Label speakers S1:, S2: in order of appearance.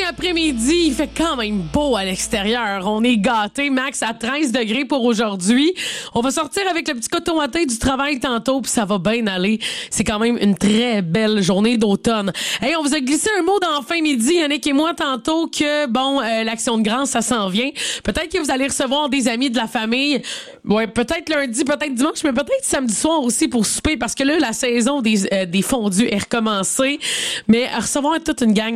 S1: après-midi, il fait quand même beau à l'extérieur. On est gâtés, max à 13 degrés pour aujourd'hui. On va sortir avec le petit coton matin du travail tantôt, puis ça va bien aller. C'est quand même une très belle journée d'automne. Hey, on vous a glissé un mot dans fin midi, Yannick et moi, tantôt, que l'action de grâce, ça s'en vient. Peut-être que vous allez recevoir des amis de la famille. Ouais, peut-être lundi, peut-être dimanche, mais peut-être samedi soir aussi pour souper, parce que là, la saison des fondus est recommencée. Mais recevoir toute une gang